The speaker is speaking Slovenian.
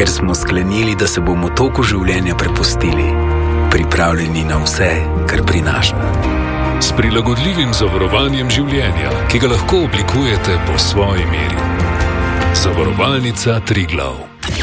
ker smo sklenili, da se bomo toku življenja prepustili, pripravljeni na vse, kar prinaša. S prilagodljivim zavarovanjem življenja, ki ga lahko oblikujete po svoji meri. Zavarovalnica Triglav.